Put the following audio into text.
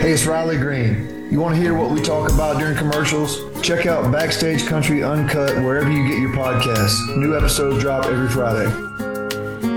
Hey, it's Riley Green. You want to hear what we talk about during commercials? Check out Backstage Country Uncut wherever you get your podcasts. New episodes drop every Friday.